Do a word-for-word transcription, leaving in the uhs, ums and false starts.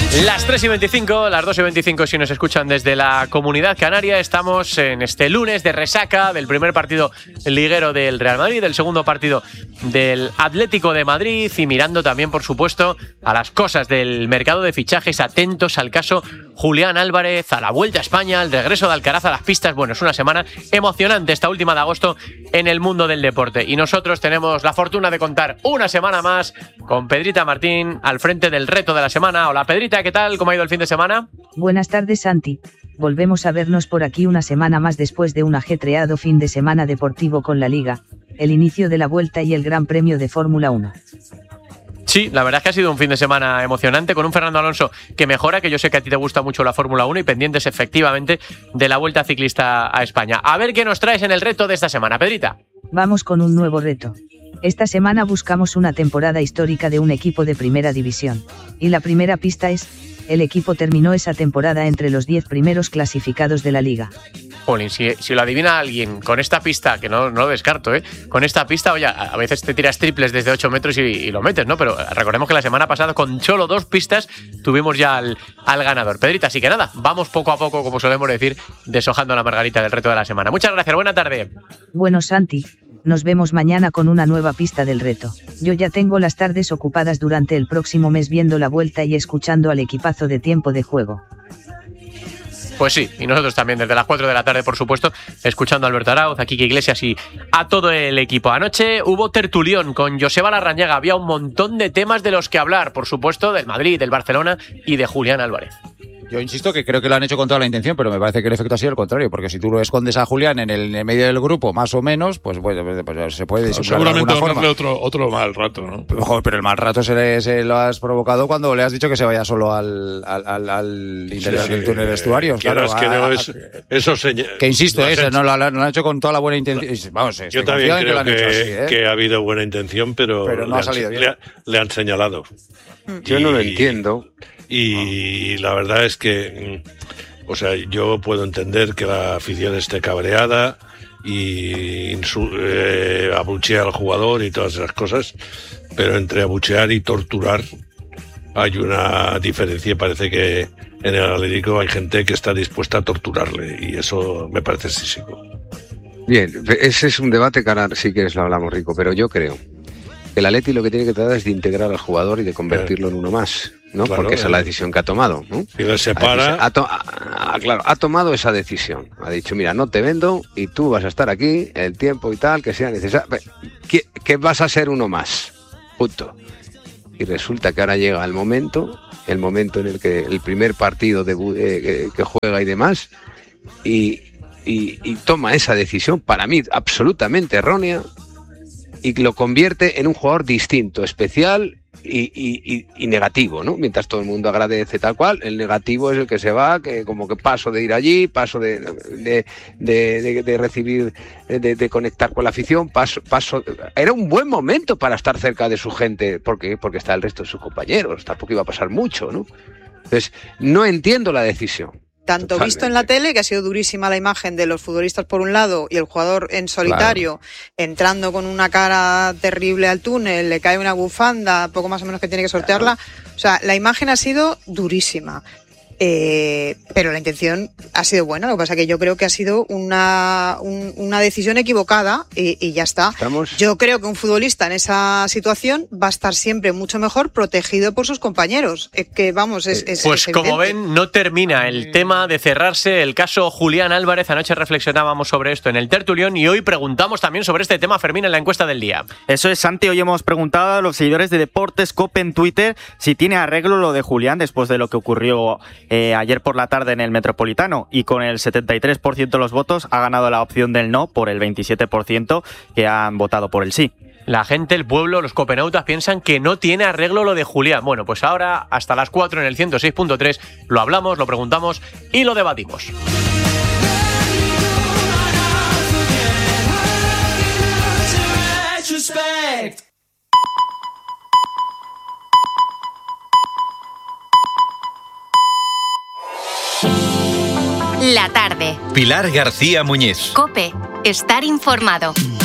Las tres y veinticinco, las dos y veinticinco si nos escuchan desde la Comunidad Canaria. Estamos en este lunes de resaca del primer partido liguero del Real Madrid, del segundo partido del Atlético de Madrid y mirando también, por supuesto, a las cosas del mercado de fichajes, atentos al caso Julián Álvarez, a la Vuelta a España, al regreso de Alcaraz a las pistas. Bueno, es una semana emocionante esta última de agosto en el mundo del deporte. Y nosotros tenemos la fortuna de contar una semana más con Pedrita Martín al frente del reto de la semana. Hola Pedrita, ¿qué tal? ¿Cómo ha ido el fin de semana? Buenas tardes, Santi. Volvemos a vernos por aquí una semana más después de un ajetreado fin de semana deportivo con la Liga, el inicio de la Vuelta y el Gran Premio de Fórmula uno. Sí, la verdad es que ha sido un fin de semana emocionante con un Fernando Alonso que mejora, que yo sé que a ti te gusta mucho la Fórmula uno y pendientes efectivamente de la Vuelta Ciclista a España. A ver qué nos traes en el reto de esta semana, Pedrita. Vamos con un nuevo reto. Esta semana buscamos una temporada histórica de un equipo de primera división. Y la primera pista es: el equipo terminó esa temporada entre los diez primeros clasificados de la Liga. Jolín, si, si lo adivina alguien con esta pista, que no, no lo descarto, ¿eh? Con esta pista, oye, a veces te tiras triples desde ocho metros y, y lo metes, ¿no? Pero recordemos que la semana pasada, con solo dos pistas, tuvimos ya al, al ganador. Pedrita, así que nada, vamos poco a poco, como solemos decir, deshojando la margarita del reto de la semana. Muchas gracias, buena tarde. Bueno, Santi, nos vemos mañana con una nueva pista del reto. Yo ya tengo las tardes ocupadas durante el próximo mes viendo la Vuelta y escuchando al equipazo de Tiempo de Juego. Pues sí, y nosotros también desde las cuatro de la tarde, por supuesto, escuchando a Alberto Arauz, a Quique Iglesias y a todo el equipo. Anoche hubo tertulión con Joseba Larrañaga, había un montón de temas de los que hablar, por supuesto, del Madrid, del Barcelona y de Julián Álvarez. Yo insisto que creo que lo han hecho con toda la intención, pero me parece que el efecto ha sido el contrario, porque si tú lo escondes a Julián en el, en el medio del grupo, más o menos, pues, pues, pues se puede disimular no, de alguna forma. Seguramente otro, otro mal rato, ¿no? Pero, joder, pero el mal rato se, le, se lo has provocado cuando le has dicho que se vaya solo al, al, al, al interior sí, del túnel de vestuarios. Claro, claro, que a, no a, es, eso seña, que insisto, eso no lo, lo han hecho con toda la buena intención. Vamos, yo también creo que, que, así, ¿eh? que ha habido buena intención, pero, pero no le, ha salido han, bien. Le, le han señalado. Yo y, no lo entiendo. Y la verdad es que, o sea, yo puedo entender que la afición esté cabreada y insu- eh, abuchear al jugador y todas esas cosas, pero entre abuchear y torturar hay una diferencia. Parece que en el Atlético hay gente que está dispuesta a torturarle y eso me parece excesivo. Bien, ese es un debate que ahora si quieres lo hablamos, Rico, pero yo creo que el Atleti lo que tiene que tratar es de integrar al jugador y de convertirlo en uno más, ¿no? Claro, porque esa es la decisión que ha tomado, ¿no? Y le separa. Ha, to- ha, claro, ha tomado esa decisión. Ha dicho, mira, no te vendo y tú vas a estar aquí el tiempo y tal que sea necesario. Que, que vas a ser uno más. Punto. Y resulta que ahora llega el momento, el momento en el que el primer partido de, eh, que juega y demás, y, y, y toma esa decisión, para mí absolutamente errónea, y lo convierte en un jugador distinto, especial y, y, y negativo, ¿no? Mientras todo el mundo agradece tal cual, el negativo es el que se va, que como que paso de ir allí, paso de, de, de, de, de recibir, de, de conectar con la afición, paso, paso... Era un buen momento para estar cerca de su gente, porque, porque está el resto de sus compañeros, tampoco iba a pasar mucho, ¿no? Entonces, no entiendo la decisión. Tanto Totalmente. Visto en la tele, que ha sido durísima la imagen de los futbolistas por un lado y el jugador en solitario, claro, entrando con una cara terrible al túnel, le cae una bufanda, poco más o menos que tiene que sortearla. Claro. O sea, la imagen ha sido durísima. Eh, pero la intención ha sido buena, lo que pasa es que yo creo que ha sido una, un, una decisión equivocada y, y ya está. ¿Estamos? Yo creo que un futbolista en esa situación va a estar siempre mucho mejor protegido por sus compañeros. Es que vamos, es, es Pues es como ven, no termina el tema de cerrarse el caso Julián Álvarez. Anoche reflexionábamos sobre esto en el tertulión y hoy preguntamos también sobre este tema, Fermín, en la encuesta del día. Eso es, Santi. Hoy hemos preguntado a los seguidores de Deportes Cope en Twitter si tiene arreglo lo de Julián después de lo que ocurrió Eh, ayer por la tarde en el Metropolitano, y con el setenta y tres por ciento de los votos ha ganado la opción del no por el veintisiete por ciento que han votado por el sí. La gente, el pueblo, los copenautas piensan que no tiene arreglo lo de Julián. Bueno, pues ahora hasta las cuatro en el ciento seis punto tres lo hablamos, lo preguntamos y lo debatimos. La tarde. Pilar García Muñiz. COPE. Estar informado.